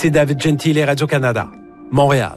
C'est David Gentile, Radio-Canada, Montréal.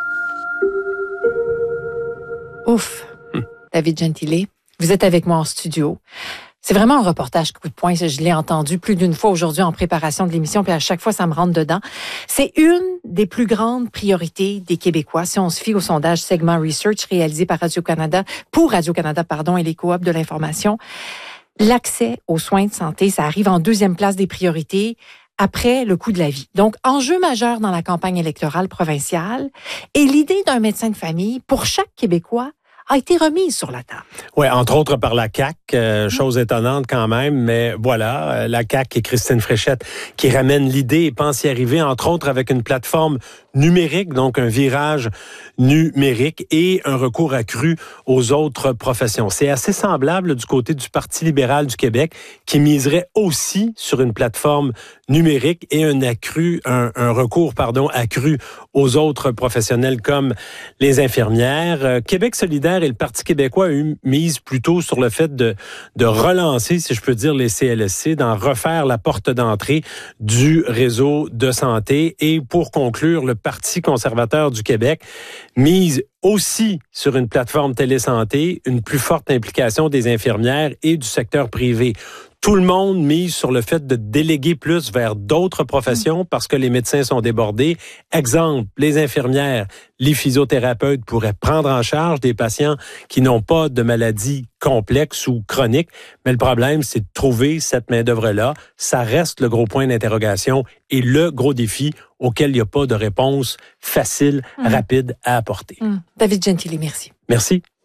Ouf, David Gentile, vous êtes avec moi en studio. C'est vraiment un reportage coup de poing. Je l'ai entendu plus d'une fois aujourd'hui en préparation de l'émission, puis à chaque fois, ça me rentre dedans. C'est une des plus grandes priorités des Québécois, si on se fie au sondage Segment Research réalisé par Radio-Canada, et les coops de l'information. L'accès aux soins de santé, ça arrive en deuxième place des priorités après le coût de la vie. Donc, enjeu majeur dans la campagne électorale provinciale. Et l'idée d'un médecin de famille, pour chaque Québécois, a été remise sur la table. Oui, entre autres par la CAQ, chose étonnante quand même, mais voilà, la CAQ et Christine Fréchette qui ramènent l'idée et pensent y arriver, entre autres avec une plateforme numérique, donc un virage numérique et un recours accru aux autres professions. C'est assez semblable du côté du Parti libéral du Québec qui miserait aussi sur une plateforme numérique et un recours accru aux autres professionnels comme les infirmières. Québec solidaire et le Parti québécois misent plutôt sur le fait de relancer, si je peux dire, les CLSC, d'en refaire la porte d'entrée du réseau de santé. Et pour conclure, le Parti conservateur du Québec mise aussi sur une plateforme télésanté, une plus forte implication des infirmières et du secteur privé. Tout le monde mise sur le fait de déléguer plus vers d'autres professions parce que les médecins sont débordés. Exemple, les infirmières, les physiothérapeutes pourraient prendre en charge des patients qui n'ont pas de maladies complexes ou chroniques. Mais le problème, c'est de trouver cette main-d'œuvre-là. Ça reste le gros point d'interrogation et le gros défi auquel il n'y a pas de réponse facile, rapide à apporter. David Gentile, merci. Merci.